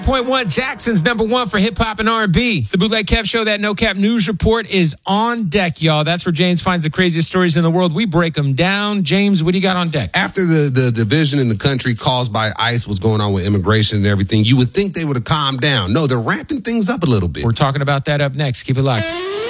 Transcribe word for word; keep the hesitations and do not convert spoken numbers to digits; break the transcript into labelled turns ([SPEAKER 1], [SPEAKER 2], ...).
[SPEAKER 1] Point one, Jackson's number one for hip hop and R and B.
[SPEAKER 2] It's the Bootleg Kev Show. That No Cap News Report is on deck, y'all. That's where James finds the craziest stories in the world. We break them down. James, what do you got on deck?
[SPEAKER 3] After the, the division in the country caused by ICE, what's going on with immigration and everything, you would think they would have calmed down. No, they're ramping things up a little bit.
[SPEAKER 2] We're talking about that up next. Keep it locked.